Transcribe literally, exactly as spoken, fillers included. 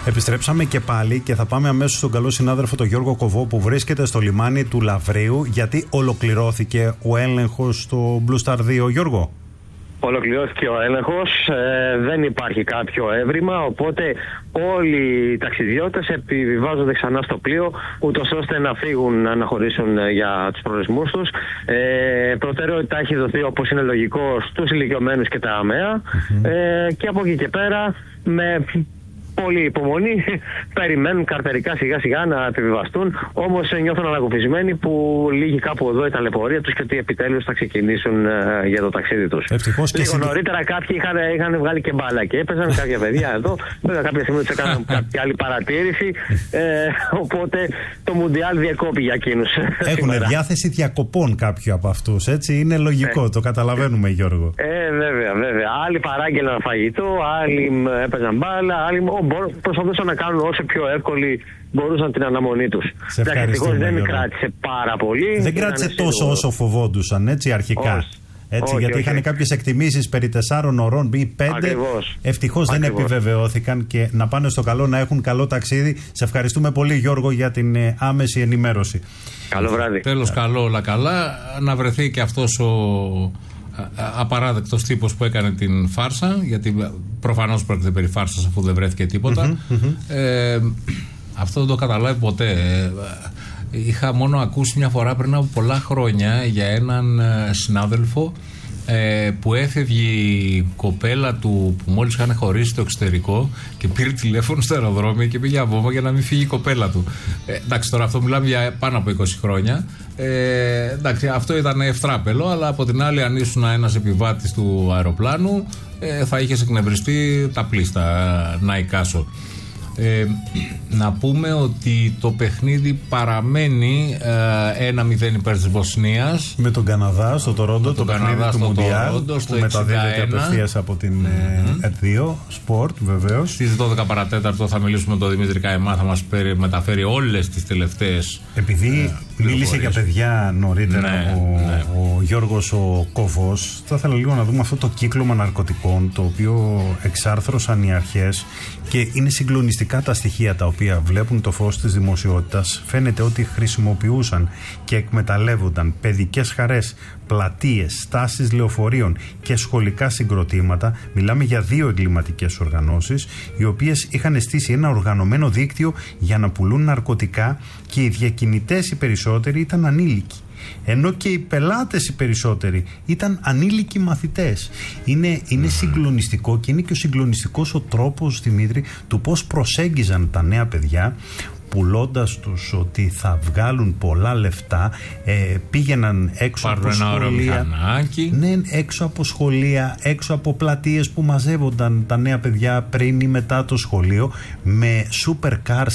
Επιστρέψαμε και πάλι και θα πάμε αμέσως στον καλό συνάδελφο τον Γιώργο Κοβό που βρίσκεται στο λιμάνι του Λαβρίου, γιατί ολοκληρώθηκε ο έλεγχος στο Blue Star δύο. Γιώργο. Ολοκληρώθηκε ο έλεγχος, ε, δεν υπάρχει κάποιο έβριμα, οπότε όλοι οι ταξιδιώτες επιβιβάζονται ξανά στο πλοίο, ούτως ώστε να φύγουν, να αναχωρήσουν για τους προορισμούς τους. Ε, προτεραιότητα έχει δοθεί, όπως είναι λογικό, στους ηλικιωμένους και τα ΑΜΕΑ, mm-hmm. ε, και από εκεί και πέρα με πολύ υπομονή περιμένουν καρτερικά σιγά σιγά να επιβιβαστούν. Όμως νιώθουν ανακουφισμένοι που λύγει κάπου εδώ η ταλαιπωρία τους και ότι επιτέλους θα ξεκινήσουν ε, για το ταξίδι τους. Ευτυχώς και λίγο εσύ... νωρίτερα κάποιοι είχαν, είχαν βγάλει και μπάλα και έπαιζαν κάποια παιδιά εδώ. Βέβαια κάποια στιγμή τους έκαναν κάποια άλλη παρατήρηση. Ε, οπότε το Μουντιάλ διακόπη για εκείνους. Έχουν διάθεση διακοπών κάποιοι από αυτούς, έτσι. Είναι λογικό, ε, το καταλαβαίνουμε, Γιώργο. Ε, βέβαια, βέβαια. Άλλοι παράγγελαν φαγητό, άλλοι έπαιζαν μπάλα, άλλοι προσπαθούσαν να κάνουν όσο πιο εύκολη μπορούσαν την αναμονή τους. Ευτυχώς δεν κράτησε πάρα πολύ. Δεν κράτησε τόσο σίγουρο. Όσο φοβόντουσαν, έτσι, αρχικά. Όχι. Έτσι, όχι, γιατί όχι. Είχαν κάποιες εκτιμήσεις περί τεσσάρων ωρών ή πέντε. Ευτυχώς δεν επιβεβαιώθηκαν και να πάνε στο καλό, να έχουν καλό ταξίδι. Σε ευχαριστούμε πολύ, Γιώργο, για την άμεση ενημέρωση. Καλό βράδυ. Τέλος, καλό, όλα καλά. Να βρεθεί και αυτός ο απαράδεκτος τύπος που έκανε την φάρσα, γιατί προφανώς πρόκειται περί φάρσας αφού δεν βρέθηκε τίποτα. Mm-hmm, mm-hmm. Ε, αυτό δεν το καταλάβει ποτέ. Είχα μόνο ακούσει μια φορά πριν από πολλά χρόνια για έναν συνάδελφο ε, που έφευγε η κοπέλα του που μόλις είχαν χωρίσει στο εξωτερικό και πήρε τηλέφωνο στο αεροδρόμιο και πήγε βόμβα για να μην φύγει η κοπέλα του. Ε, εντάξει, τώρα αυτό μιλάμε για πάνω από είκοσι χρόνια. Ε, εντάξει, αυτό ήταν ευτράπελο, αλλά από την άλλη, αν ήσουν ένας επιβάτης του αεροπλάνου, ε, θα είχες εκνευριστεί τα πλήστα, να εικάσω. Ε, να πούμε ότι το παιχνίδι παραμένει ένα μηδέν υπέρ της Βοσνίας με τον Καναδά στο Τορόντο, το παιχνίδι του Μουντιάλ που μεταδίδεται απευθείας από την mm-hmm. ΕΤ δύο Sport, βεβαίως. Στις δώδεκα παρατέταρτο θα μιλήσουμε με τον Δημήτρη Καημά, θα μας μεταφέρει όλες τις τελευταίες. Επειδή ε, μίλησε για παιδιά νωρίτερα, ναι, ο, ναι. ο Γιώργος ο Κόβος, θα ήθελα λίγο να δούμε αυτό το κύκλωμα ναρκωτικών το οποίο εξάρθρωσαν οι αρχές και είναι συγκλονιστικά τα στοιχεία τα οποία βλέπουν το φως της δημοσιότητας. Φαίνεται ότι χρησιμοποιούσαν και εκμεταλλεύονταν παιδικές χαρές, πλατείες, στάσεις λεωφορείων και σχολικά συγκροτήματα. Μιλάμε για δύο εγκληματικές οργανώσεις οι οποίες είχαν στήσει ένα οργανωμένο δίκτυο για να πουλούν ναρκωτικά και οι διακινητές οι περισσότεροι ήταν ανήλικοι. Ενώ και οι πελάτες οι περισσότεροι ήταν ανήλικοι μαθητές. Είναι, είναι συγκλονιστικό και είναι και ο συγκλονιστικός ο τρόπος, Δημήτρη, του πώς προσέγγιζαν τα νέα παιδιά, πουλώντας τους ότι θα βγάλουν πολλά λεφτά. ε, πήγαιναν έξω Πάρουν από σχολεία, ναι, έξω από σχολεία, έξω από πλατείες που μαζεύονταν τα νέα παιδιά πριν ή μετά το σχολείο, με super cars